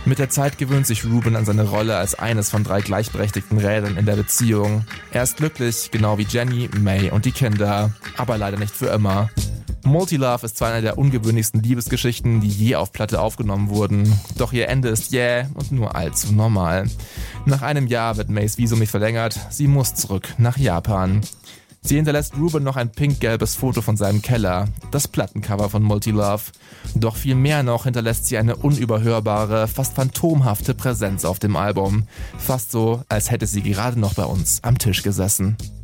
Mit der Zeit gewöhnt sich Ruben an seine Rolle als eines von 3 gleichberechtigten Rädern in der Beziehung. Er ist glücklich, genau wie Jenny, May und die Kinder, aber leider nicht für immer. Multilove ist zwar eine der ungewöhnlichsten Liebesgeschichten, die je auf Platte aufgenommen wurden, doch ihr Ende ist jäh und nur allzu normal. Nach einem Jahr wird Mays Visum nicht verlängert, sie muss zurück nach Japan. Sie hinterlässt Ruben noch ein pink-gelbes Foto von seinem Keller, das Plattencover von Multilove. Doch viel mehr noch hinterlässt sie eine unüberhörbare, fast phantomhafte Präsenz auf dem Album. Fast so, als hätte sie gerade noch bei uns am Tisch gesessen.